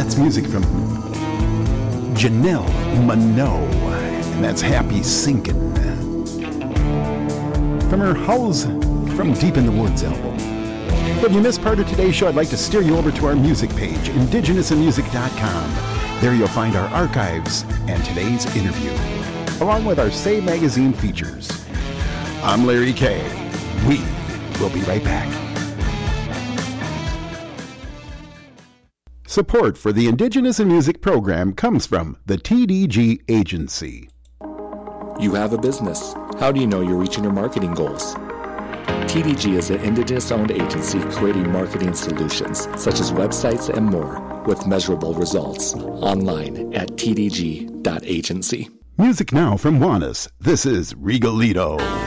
That's music from Janelle Monáe, and that's Happy Sinkin'. From her Howls from Deep in the Woods album. If you missed part of today's show, I'd like to steer you over to our music page, indigenousinmusic.com. There you'll find our archives and today's interview, along with our Say Magazine features. I'm Larry Kay. We will be right back. Support for the Indigenous in Music program comes from the TDG Agency. You have a business. How do you know you're reaching your marketing goals? TDG is an Indigenous-owned agency creating marketing solutions, such as websites and more, with measurable results. Online at tdg.agency. Music now from Juanes. This is Regalito.